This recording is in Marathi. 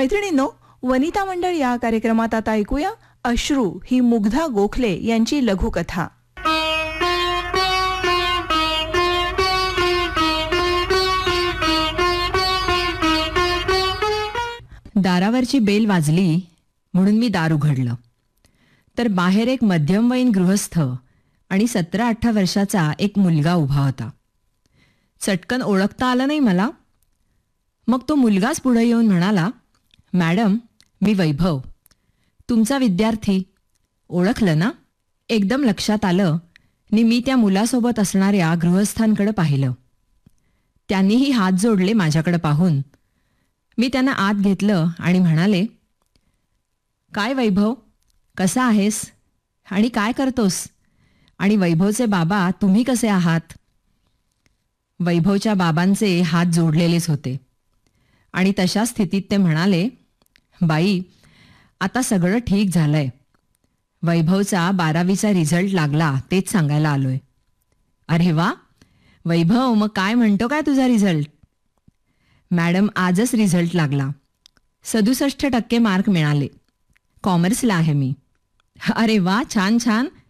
मैत्रिणींनो, वनिता मंडळ या कार्यक्रमात आता ऐकूया अश्रू ही मुग्धा गोखले यांची लघुकथा. दारावरची बेल वाजली म्हणून मी दार उघडलं तर बाहेर एक मध्यमवयीन गृहस्थ आणि 17-18 वर्षाचा एक मुलगा उभा होता. चटकन ओळखता आलं नाही मला. मग तो मुलगाच पुढे येऊन म्हणाला, मॅडम, मी वैभव, तुमचा विद्यार्थी. ओळखलं ना? एकदम लक्षात आलं नि मी त्या मुलासोबत असणाऱ्या गृहस्थांकडे पाहिलं. त्यांनीही हात जोडले माझ्याकडे पाहून. मी त्यांना आत घेतलं आणि म्हणाले, काय वैभव, कसा आहेस आणि काय करतोस? आणि वैभवचे बाबा तुम्ही कसे आहात? वैभवच्या बाबांचे हात जोडलेलेच होते आणि तशा स्थितीत ते म्हणाले, बाई, आता सगळं ठीक झालंय. वैभवचा 12वीचा रिझल्ट लागला तेच सांगायला आलोय. अरे वा वैभव, मग काय म्हणतो काय तुझा रिझल्ट? मॅडम, आजच रिझल्ट लागला. 67% मार्क मिळाले. कॉमर्सला आहे मी. अरे वा, छान छान.